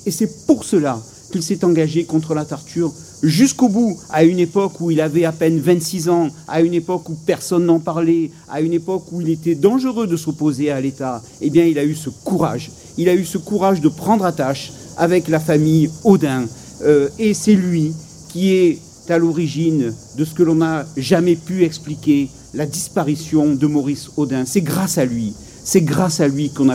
Et c'est pour cela qu'il s'est engagé contre la torture jusqu'au bout, à une époque où il avait à peine 26 ans, à une époque où personne n'en parlait, à une époque où il était dangereux de s'opposer à l'État. Eh bien, il a eu ce courage. Il a eu ce courage de prendre attache avec la famille Audin. Et c'est lui qui est à l'origine de ce que l'on n'a jamais pu expliquer, la disparition de Maurice Audin. C'est grâce à lui qu'on a